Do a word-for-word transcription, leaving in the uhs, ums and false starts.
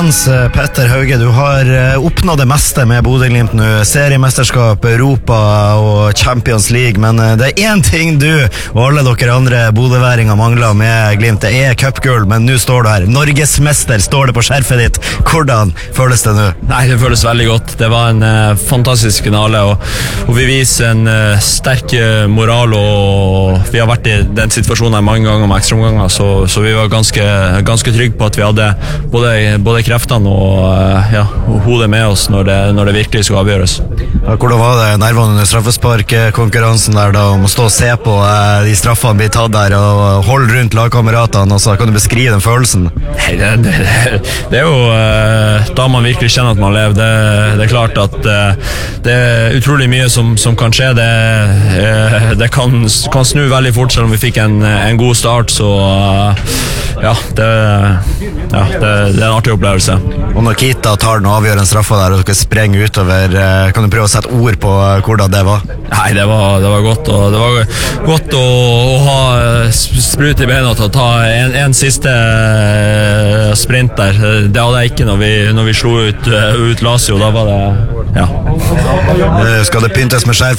Jens Petter Hauge, du har oppnådd det meste med Bodø-Glimt nå. Seriemesterskap, Europa og Champions League, men det er én ting du og alle dere andre bodøværinger mangler med Glimt. Det er cupgull, men nå står du her. Norgesmester står det på skjerfet ditt. Hvordan føles det nå? Nei, det føles veldig godt. Det var en uh, fantastisk finale, og, og vi viser en uh, sterk uh, moral, og vi har vært i den situasjonen her mange ganger med ekstraomganger, så, så vi var ganske, ganske trygge på at vi hadde både, både kreftene og, uh, ja, og hodet med oss når det, når det virkelig skulle avgjøres. Ja, hvordan var det nervene under straffesparkkonkurransen der da, om å stå og se på uh, de straffene blir tatt der og holde rundt lagkameratene, og så kan du beskrive den følelsen? Nei, det, det, det er jo uh, da man virkelig kjenner at man lever. Det, det er klart at uh, det er utrolig mye som, som kan skje. Det, uh, det kan, kan snu veldig fort, selv om vi fikk en, en god start, så uh, ja, det, ja det, det er en artig opplevelse. Og når Kita tar den avgjørende straffa der og dere sprenger utover, kan du prøve å sette ord på hvordan det var? Nei, det var, det var godt, og det var godt å, å ha sprut i beina til å ta en, en siste sprint der. Det hadde jeg ikke når vi, når vi slo ut, ut Lazio. Da var det, ja. Skal det pyntes med skjerf